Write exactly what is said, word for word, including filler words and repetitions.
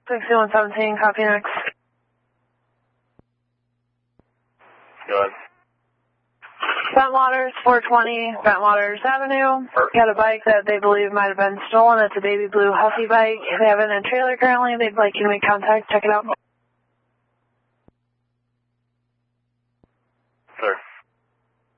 sixty-one seventeen, copy next. Go ahead. Bentwaters, four twenty, Bentwaters Avenue. Got a bike that they believe might have been stolen. It's a baby blue Huffy bike. They have it in a trailer currently. They'd like you to make contact. Check it out.